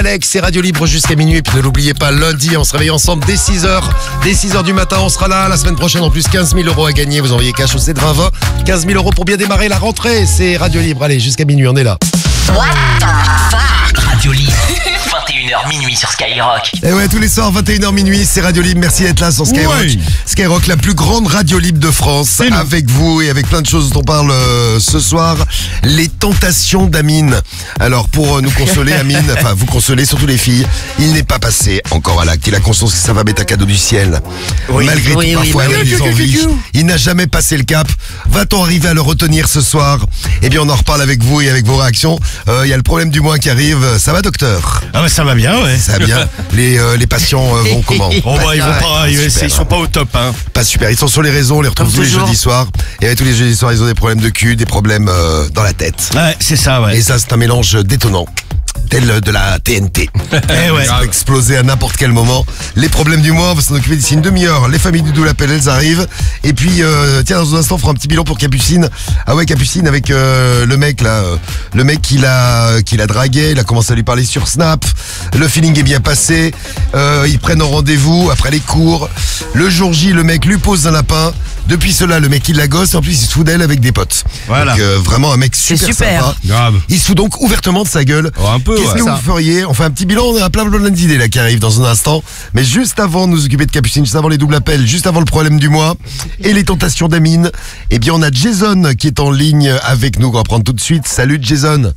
Alex, c'est Radio Libre jusqu'à minuit. Et puis ne l'oubliez pas, lundi, on se réveille ensemble dès 6h. Dès 6h du matin, on sera là. La semaine prochaine, en plus, 15 000 € à gagner. Vous envoyez cash au 72020. 15 000 € pour bien démarrer la rentrée. C'est Radio Libre. Allez, jusqu'à minuit, on est là. What the fuck? Radio Libre, 21h minuit sur Skyrock. Et ouais, tous les soirs, 21h minuit, c'est Radio Libre. Merci d'être là sur Skyrock. Oui. Skyrock, la plus grande radio libre de France. Avec vous et avec plein de choses dont on parle ce soir. Les tentations d'Amine. Alors, pour nous consoler, Amine, enfin, vous consoler, surtout les filles, il n'est pas passé encore à l'acte. Il a conscience que sa femme est un cadeau du ciel. Malgré tout, parfois, il a des envies. Il n'a jamais passé le cap. Va-t-on arriver à le retenir ce soir? Eh bien, on en reparle avec vous et avec vos réactions. Il y a le problème du mois qui arrive. Ça va, docteur? Ah ouais, ça va bien, ouais. Ça va bien. Les patients vont comment? Oh bah ils vont pas, ils sont pas au top, hein. Pas super. Ils sont sur les réseaux, on les retrouve tous les jeudis soirs. Et tous les jeudis soirs, ils ont des problèmes de cul, des problèmes dans la tête. Ouais, c'est ça, ouais. Et ça, c'est un mélange détonnant. Tel de la TNT. Ouais. Ça peut exploser à n'importe quel moment. Les problèmes du mois, on va s'en occuper d'ici une demi-heure. Les familles du Doux l'appel, elles arrivent. Et puis, tiens, dans un instant, on fera un petit bilan pour Capucine. Ah ouais, Capucine avec le mec là. Le mec qui l'a dragué, il a commencé à lui parler sur Snap. Le feeling est bien passé. Ils prennent un rendez-vous après les cours. Le jour J, le mec lui pose un lapin. Depuis cela, le mec il la gosse. En plus, il se fout d'elle avec des potes. Voilà. Donc, vraiment un mec super sympa. Grave. Il se fout donc ouvertement de sa gueule. Oh, un peu. Qu'est-ce que vous feriez? On fait un petit bilan, on a plein d'idées là qui arrivent dans un instant. Mais juste avant de nous occuper de Capucine, juste avant les doubles appels, juste avant le problème du mois et les tentations d'Amine, eh bien on a Jason qui est en ligne avec nous. On va prendre tout de suite. Salut Jason.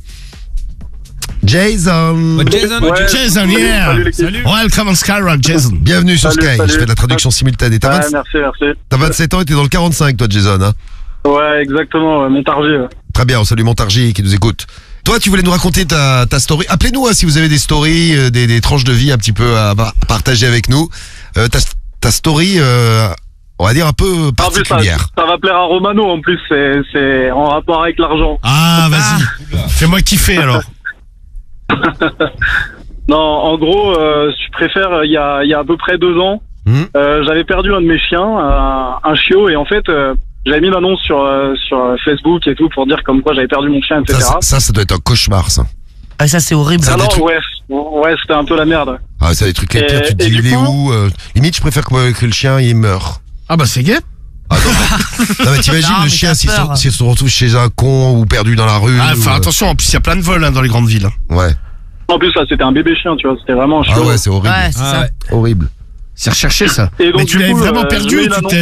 Jason. Jason, yeah. Salut. Welcome on Skyrock, Jason. Bienvenue sur Salut. Sky. Je fais de la traduction simultanée. Merci. T'as 27 ans et t'es dans le 45 toi Jason, hein? Ouais, exactement, Montargis. Très bien, on salue Montargis qui nous écoute. Toi, tu voulais nous raconter ta story. Appelez-nous si vous avez des stories, des tranches de vie un petit peu à partager avec nous. Ta story, on va dire un peu particulière. En plus, ça va plaire à Romano, en plus, c'est en rapport avec l'argent. Ah, vas-y. Fais-moi kiffer alors. Non, en gros, je préfère, il y a à peu près 2 ans, j'avais perdu un de mes chiens, un chiot, et en fait... j'avais mis l'annonce sur Facebook et tout pour dire comme quoi j'avais perdu mon chien, etc. Ça doit être un cauchemar, ça. Ah, ça, c'est horrible. Ouais, c'était un peu la merde. Ah, c'est des trucs les pires, tu te dis, il est où Limite, je préfère que le chien, il meure. Ah bah c'est gay. Ah non, mais t'imagines Non, le mais chien t'as s'il se retrouve chez un con ou perdu dans la rue. Ah, fais attention, en plus il y a plein de vols dans les grandes villes. Ouais. En plus, là, c'était un bébé chien, tu vois, c'était vraiment un chiot. Ah ouais, c'est horrible. Ouais, c'est ça. Horrible. C'est recherché ça. Et donc, mais tu du l'avais coup, vraiment perdu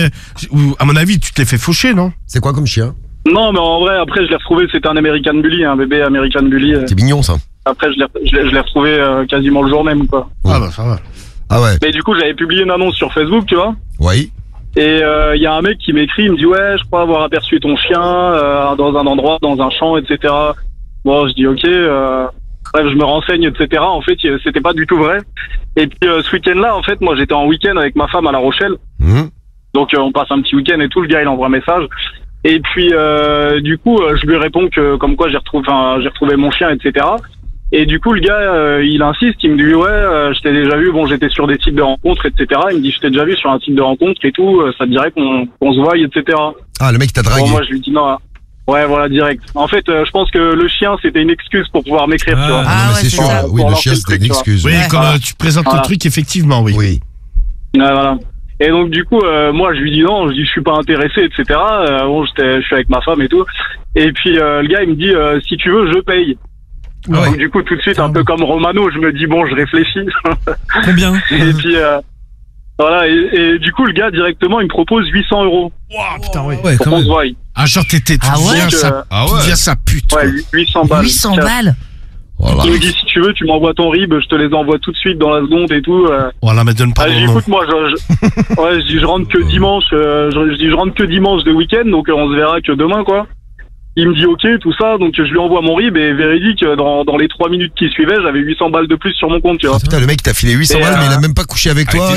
ou à mon avis tu te l'es fait faucher, non? C'est quoi comme chien? Non, mais en vrai, après, je l'ai retrouvé, c'était un American Bully, un bébé American Bully. C'est mignon, ça. Après, je l'ai retrouvé quasiment le jour même, quoi. Ah bah ça va. Ah ouais. Mais du coup, j'avais publié une annonce sur Facebook, tu vois. Oui. Et il y a un mec qui m'écrit, il me dit ouais, je crois avoir aperçu ton chien dans un endroit, dans un champ, etc. Bon, je dis ok. Bref, je me renseigne, etc. En fait, c'était pas du tout vrai. Et puis ce week-end-là, en fait, moi, j'étais en week-end avec ma femme à La Rochelle. Donc on passe un petit week-end et tout. Le gars, il envoie un message. Et puis du coup, je lui réponds que comme quoi j'ai retrouvé mon chien, etc. Et du coup, le gars, il insiste, il me dit ouais, je t'ai déjà vu. Bon, j'étais sur des sites de rencontres, etc. Il me dit je t'ai déjà vu sur un site de rencontre et tout. Ça te dirait qu'on se voie, etc. Ah, le mec t'a dragué. Bon, moi, je lui dis non. Ouais, voilà, direct. En fait, je pense que le chien, c'était une excuse pour pouvoir m'écrire, tu vois. Non, mais ouais, c'est sûr. ça. Oui, Pour le lancer chien, le c'était une truc, tu vois. excuse. Oui, quand tu présentes le truc, effectivement, oui. Oui. Ouais, voilà. Et donc, du coup, moi, je lui dis non, je suis pas intéressé, etc. Bon, je suis avec ma femme et tout. Et puis, le gars, il me dit, si tu veux, je paye. Donc, du coup, tout de suite, un peu comme Romano, je me dis, bon, je réfléchis. Combien? Et puis, voilà. Et du coup, le gars, directement, il me propose 800 €. Wow, putain, ouais. Pour qu'on se voie. Ah, genre, tu deviens sa pute. Ouais, 800 balles. 800 balles. Voilà. Il me dit, si tu veux, tu m'envoies ton RIB, je te les envoie tout de suite dans la seconde et tout. Voilà, mais donne pas je dis, écoute, moi, je dis, je rentre que dimanche, je rentre que dimanche de week-end, donc on se verra que demain, quoi. Il me dit ok, tout ça, donc je lui envoie mon RIB et véridique, dans les 3 minutes qui suivaient, j'avais 800 balles de plus sur mon compte, tu vois. Putain, le mec t'a filé 800 balles, mais il a même pas couché avec toi.